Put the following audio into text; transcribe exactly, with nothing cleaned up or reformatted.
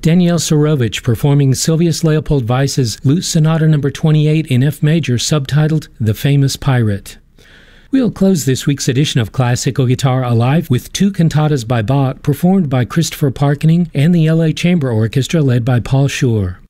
Daniel Surovich performing Sylvius Leopold Weiss's Lute Sonata number twenty-eight in F major, subtitled The Famous Pirate. We'll close this week's edition of Classical Guitar Alive with two cantatas by Bach performed by Christopher Parkening and the L A Chamber Orchestra led by Paul Schur.